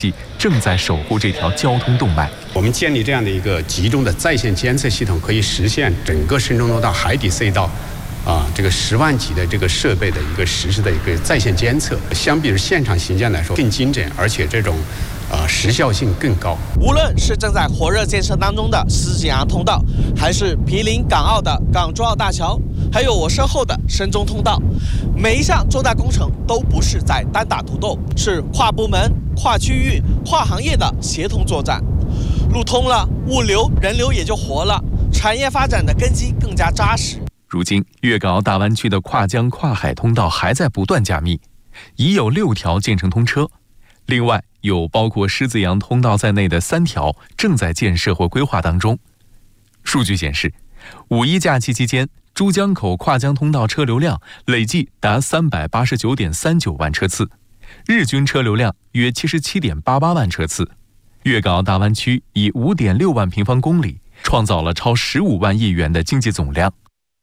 正在守护这条交通动脉。 我们建立这样的一个集中的在线监测系统，可以实现整个深中通道海底隧道这个10万级的这个设备的一个实时的一个在线监测，相比于现场行建来说更精准，而且这种时效性更高。 无论是正在火热建设当中的狮子洋通道，还是毗邻港澳的港珠澳大桥，还有我身后的深中通道，每一项重大工程都不是在单打独斗，是跨部门、跨区域、跨行业的协同作战。路通了，物流、人流也就活了，产业发展的根基更加扎实。 如今，粤港澳大湾区的跨江跨海通道还在不断加密，已有6条建成通车，另外有包括狮子洋通道在内的3条正在建设或规划当中。数据显示，5·1假期期间，珠江口跨江通道车流量累计达389.39万车次，日均车流量约77.88万车次。粤港澳大湾区以5.6万平方公里创造了超15万亿元的经济总量。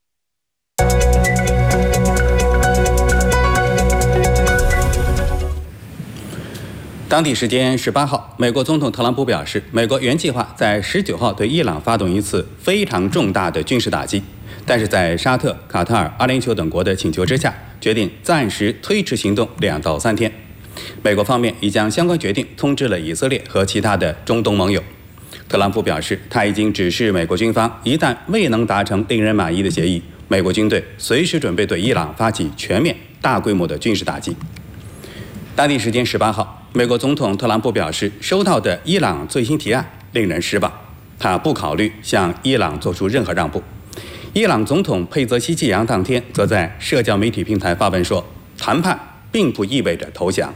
当地时间18号，美国总统特朗普表示，美国原计划在19号对伊朗发动一次非常重大的军事打击，但是在沙特、卡塔尔、阿联酋等国的请求之下，决定暂时推迟行动2到3天。美国方面已将相关决定通知了以色列和其他的中东盟友。特朗普表示，他已经指示美国军方，一旦未能达成令人满意的协议，美国军队随时准备对伊朗发起全面、大规模的军事打击。当地时间18号，美国总统特朗普表示，收到的伊朗最新提案令人失望，他不考虑向伊朗做出任何让步。伊朗总统佩泽西季扬当天则在社交媒体平台发文说，谈判并不意味着投降。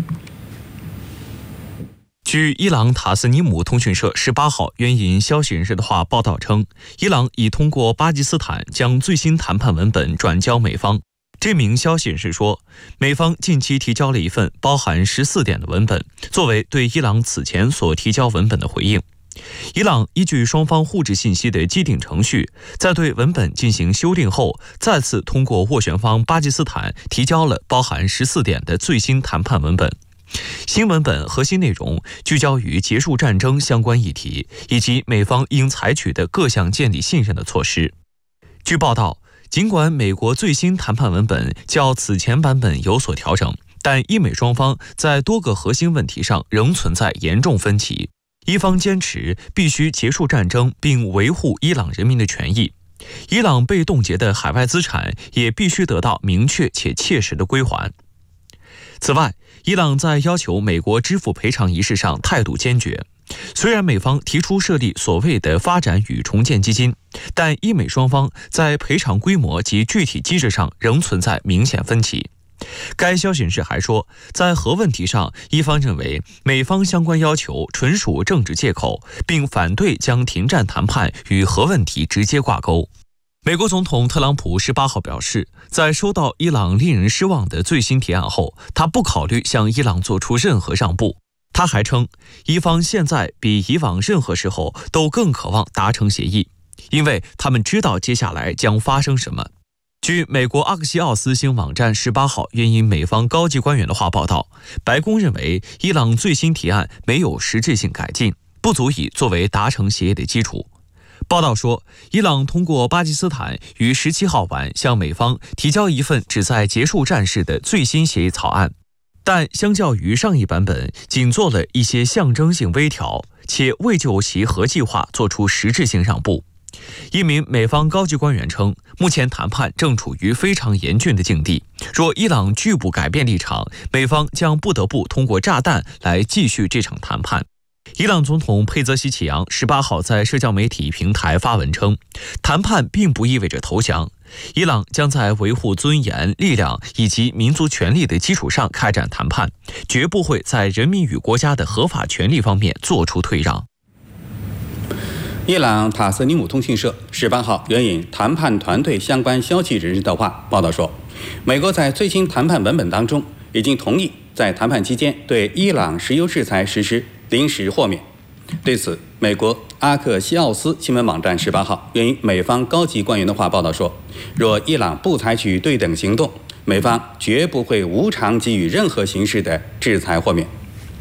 据伊朗塔斯尼姆通讯社18号援引消息人士的话报道称，伊朗已通过巴基斯坦将最新谈判文本转交美方。这名消息人士说，美方近期提交了一份包含14点的文本，作为对伊朗此前所提交文本的回应。伊朗依据双方互致信息的既定程序，在对文本进行修订后，再次通过斡旋方巴基斯坦提交了包含14点的最新谈判文本。新文本核心内容聚焦于结束战争相关议题，以及美方应采取的各项建立信任的措施。据报道，尽管美国最新谈判文本较此前版本有所调整，但伊美双方在多个核心问题上仍存在严重分歧。一方坚持必须结束战争并维护伊朗人民的权益，伊朗被冻结的海外资产也必须得到明确且切实的归还。此外，伊朗在要求美国支付赔偿一事上态度坚决。虽然美方提出设立所谓的发展与重建基金，但伊美双方在赔偿规模及具体机制上仍存在明显分歧。该消息人士还说，在核问题上，一方认为美方相关要求纯属政治借口，并反对将停战谈判与核问题直接挂钩。美国总统特朗普18号表示，在收到伊朗令人失望的最新提案后，他不考虑向伊朗做出任何让步。他还称，伊方现在比以往任何时候都更渴望达成协议，因为他们知道接下来将发生什么。据美国阿克西奥斯星网站18号援引美方高级官员的话报道，白宫认为伊朗最新提案没有实质性改进，不足以作为达成协议的基础。报道说，伊朗通过巴基斯坦于17号晚向美方提交一份旨在结束战事的最新协议草案，但相较于上一版本，仅做了一些象征性微调，且未就其核计划做出实质性让步。一名美方高级官员称，目前谈判正处于非常严峻的境地，若伊朗拒不改变立场，美方将不得不通过炸弹来继续这场谈判。伊朗总统佩泽西启扬18号在社交媒体平台发文称，谈判并不意味着投降，伊朗将在维护尊严、力量以及民族权利的基础上开展谈判，绝不会在人民与国家的合法权利方面做出退让。 伊朗塔斯尼姆通讯社18号援引谈判团队相关消息人士的话报道说，美国在最新谈判文本当中已经同意在谈判期间对伊朗石油制裁实施临时豁免。对此，美国阿克西奥斯新闻网站18号援引美方高级官员的话报道说，若伊朗不采取对等行动，美方绝不会无偿给予任何形式的制裁豁免。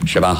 18号。